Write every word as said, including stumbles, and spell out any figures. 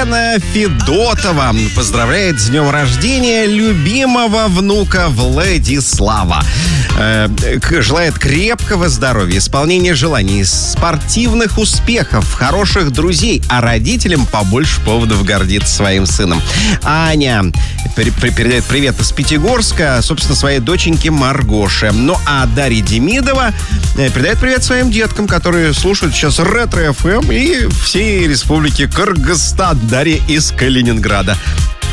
Лена Федотова поздравляет с днем рождения любимого внука Владислава. Э, желает крепкого здоровья, исполнения желаний, спортивных успехов, хороших друзей, а родителям побольше поводов гордиться своим сыном. Аня передает привет из Пятигорска, собственно, своей доченьке Маргоше. Ну а Дарья Демидова передает привет своим деткам, которые слушают сейчас Ретро-эф эм и всей республики Кыргызстан. Дарья из Калининграда.